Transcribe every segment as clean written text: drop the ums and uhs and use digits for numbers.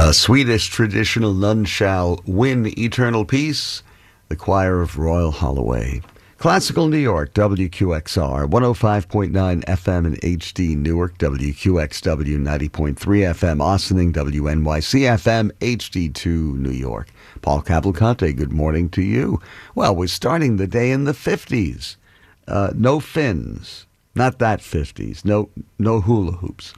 Swedish traditional None Shall Win Eternal Peace, the choir of Royal Holloway. Classical New York, WQXR, 105.9 FM in HD Newark, WQXW 90.3 FM Ossining, WNYC FM HD2 New York. Paul Cavalcante, good morning to you. Well, we're starting the day in the 50s. No fins, not that 50s, no hula hoops.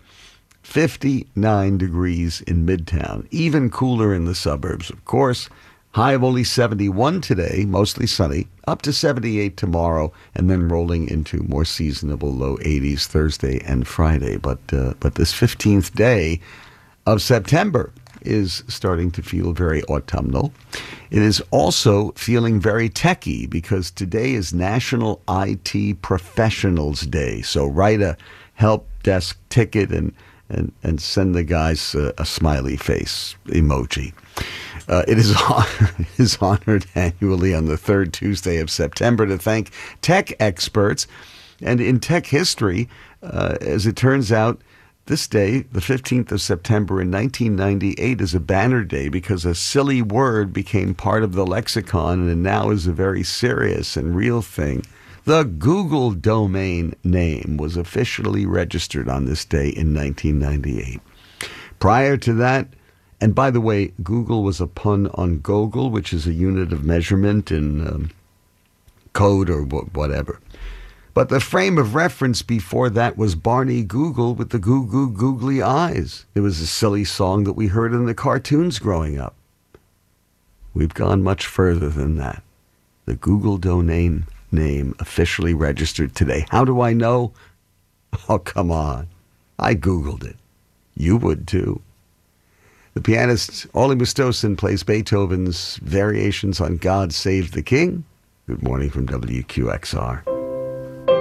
59 degrees in Midtown, even cooler in the suburbs, of course. High of only 71 today, mostly sunny, up to 78 tomorrow, and then rolling into more seasonable low 80s Thursday and Friday. But this 15th day of September is starting to feel very autumnal. It is also feeling very techy because today is National IT Professionals Day. So write a help desk ticket and send the guys a smiley face emoji. It is honored annually on the third Tuesday of September to thank tech experts. And in tech history, as it turns out, this day, the 15th of September in 1998, is a banner day because a silly word became part of the lexicon and now is a very serious and real thing. The Google domain name was officially registered on this day in 1998. Prior to that, and by the way, Google was a pun on Gogol, which is a unit of measurement in code or whatever. But the frame of reference before that was Barney Google with the googly eyes. It was a silly song that we heard in the cartoons growing up. We've gone much further than that. The Google domain name officially registered today. How do I know? Oh, come on. I Googled it. You would too. The pianist Ole Mustosin plays Beethoven's Variations on God Save the King. Good morning from WQXR.